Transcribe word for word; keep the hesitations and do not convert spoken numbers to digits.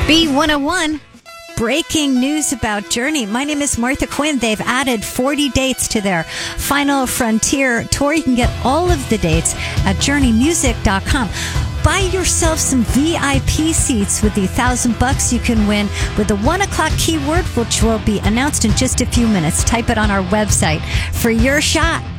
B one oh one. Breaking news about Journey. My name is Martha Quinn. They've added forty dates to their Final Frontier tour. You can get all of the dates at journey music dot com. Buy yourself some V I P seats with the thousand bucks you can win with the one o'clock keyword, which will be announced in just a few minutes. Type it on our website for your shot